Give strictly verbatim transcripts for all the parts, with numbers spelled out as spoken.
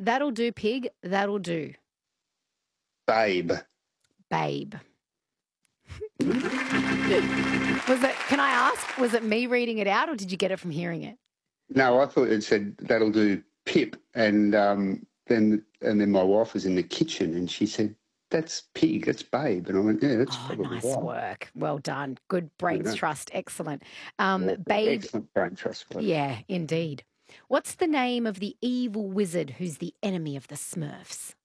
That'll do, pig. That'll do. Babe. Babe. Was it, can I ask, was it me reading it out or did you get it from hearing it? No, I thought it said that'll do, Pip. And um, then and then my wife was in the kitchen and she said, that's pig, that's babe. And I went, yeah, that's oh, probably nice right. work. Well done. Good brains Yeah. trust. Excellent. Um, Yeah, babe. excellent brain trust. Please. Yeah, indeed. What's the name of the evil wizard who's the enemy of the Smurfs?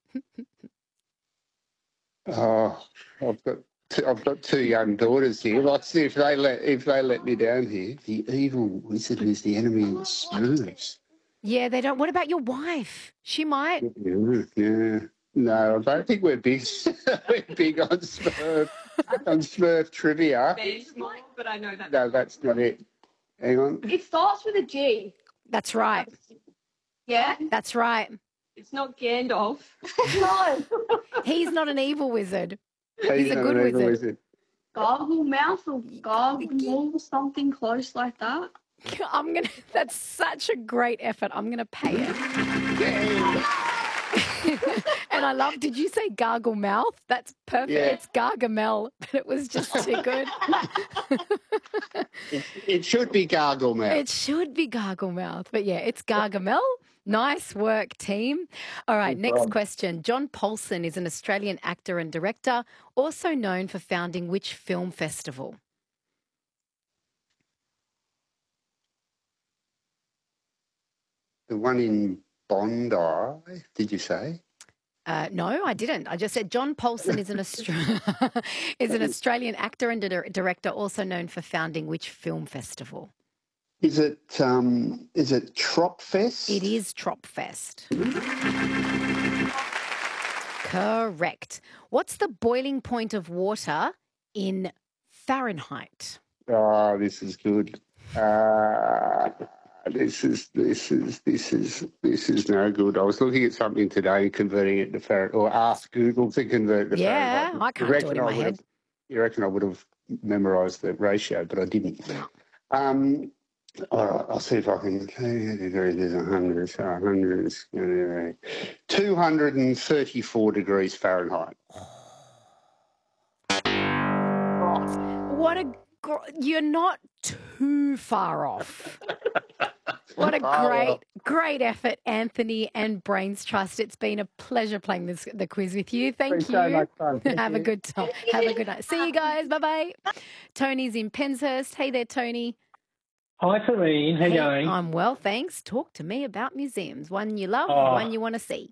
Oh, I've got two, I've got two young daughters here. Let's see if they let if they let me down here. The evil wizard who's the enemy of the Smurfs. Yeah, they don't. What about your wife? She might. Yeah, yeah. No, I don't think we're big. We're big on Smurf on Smurf trivia. But I know that. No, that's not it. Hang on. It starts with a G. That's right. Yeah? That's right. It's not Gandalf. No. He's not an evil wizard. He's, He's a not good an evil wizard. wizard. Gargle mouth or gargle or something close like that. I'm gonna. That's such a great effort. I'm gonna pay it. And I love. Did you say gargle mouth? That's perfect. Yeah. It's Gargamel, but it was just too good. It, it should be gargle mouth. It should be gargle mouth, but yeah, it's Gargamel. Nice work, team. All right, No next problem. question. John Paulson is an Australian actor and director, also known for founding which film festival? The one in Bondi, did you say? Uh, no, I didn't. I just said John Paulson is an Austra- is an Australian actor and dir- director, also known for founding which film festival? Is it um is it Tropfest? It is Tropfest. Correct. What's the boiling point of water in Fahrenheit? Oh, this is good. Uh, this is this is this is this is no good. I was looking at something today and converting it to Fahrenheit, or asked Google to convert it to Yeah, Fahrenheit. I You can't do reckon it in I my would head. have- You reckon I would have memorised the ratio, but I didn't. Um, all right, I'll see if I can. There's a hundred, so a hundred is two hundred and thirty-four degrees Fahrenheit. What a gr- you're not too far off. What a Oh, great, well. great effort, Anthony and Brains Trust. It's been a pleasure playing this the quiz with you. Thank Been you. so much fun. Thank Have a you. good time. Have a good night. See you guys. Bye bye. Tony's in Penshurst. Hey there, Tony. Hi, Serene. How you Hey, going? I'm well, thanks. Talk to me about museums. One you love, Oh. one you want to see.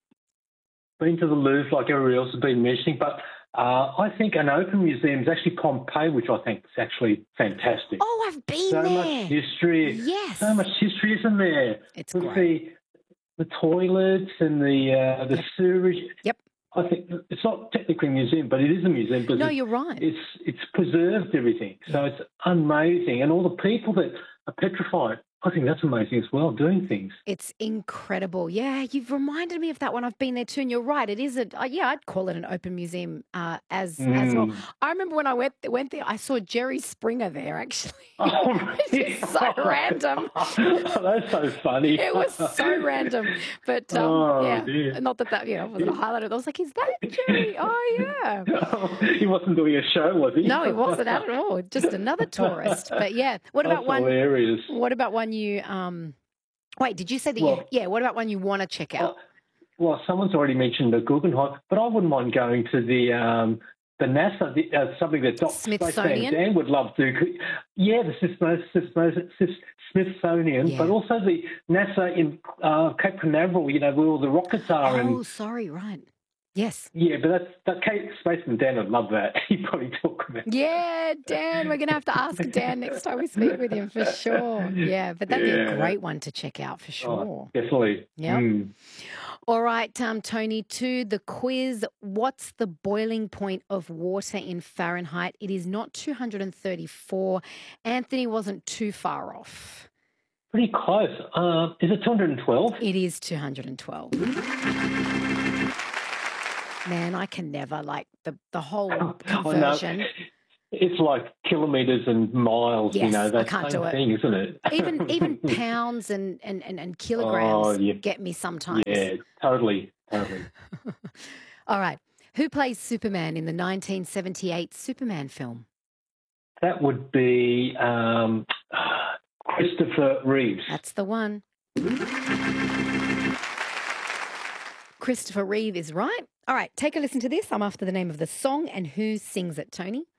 Been to the Louvre like everybody else has been mentioning, but uh, I think an open museum is actually Pompeii, which I think is actually fantastic. Oh, I've been so there. much history. Yes. So much history, isn't there? It's With great. the the toilets and the uh, the sewage. Yep. I think it's not technically a museum, but it is a museum because No, it- you're right. it's it's preserved everything. So it's amazing, and all the people that are petrified. I think that's amazing as well, doing things. It's incredible. Yeah, you've reminded me of that one. I've been there too, and you're right. It is a uh, yeah. I'd call it an open museum uh, as as well. Mm. I remember when I went went there, I saw Jerry Springer there. Actually, Oh, it's just so random. That's so funny. It was so random, but um, Oh, yeah, dear. not that that you know wasn't a highlight. I was like, is that Jerry? Oh yeah. He wasn't doing a show, was he? No, he wasn't at all. Just another tourist. But yeah, what about That's one? hilarious. What about one you um? Wait, did you say that? you, Well- yeah. What about one you want to check out? Well, well, someone's already mentioned the Guggenheim, but I wouldn't mind going to the um, the NASA, the, uh, something that Doc Smithsonian? Dan would love to. Yeah, the Smithsonian, Smithsonian Yeah. but also the NASA in uh, Cape Canaveral, you know, where all the rockets are. Oh, and sorry, right. Yes. yeah, but that's that Cape Spaceman Dan would love that. He'd probably talk about it. Yeah, Dan, we're going to have to ask Dan next time we speak with him for sure. Yeah, but that'd be a Yeah. great one to check out for sure. Oh, definitely. Yeah. Mm. All right, um, Tony, to the quiz. What's the boiling point of water in Fahrenheit? It is not two hundred thirty-four. Anthony wasn't too far off. Pretty close. Uh, is it two hundred twelve? It is two hundred twelve. Man, I can never, like, the, the whole Oh, no. conversion. It's like kilometres and miles, Yes, you know, I that can't same do it. thing, isn't it? Even even pounds and, and, and, and kilograms Oh, yeah. get me sometimes. Yeah, totally, totally. All right. Who plays Superman in the nineteen seventy-eight Superman film? That would be um, Christopher Reeves. That's the one. Christopher Reeve is right. All right, take a listen to this. I'm after the name of the song and who sings it, Tony.